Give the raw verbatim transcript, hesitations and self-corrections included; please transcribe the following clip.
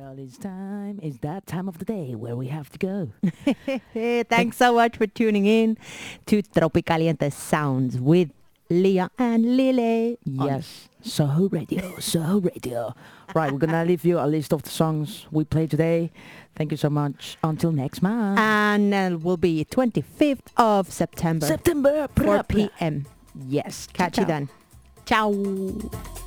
Well, it's time. It's that time of the day where we have to go. Thanks so much for tuning in to Tropicaliente Sounds with Leah and Lily. Yes, Soho Radio, Soho Radio. Right, we're gonna leave you a list of the songs we played today. Thank you so much. Until next month. And uh, will be twenty-fifth of September. September, four p.m. Yes, catch Ciao, you then. Ciao.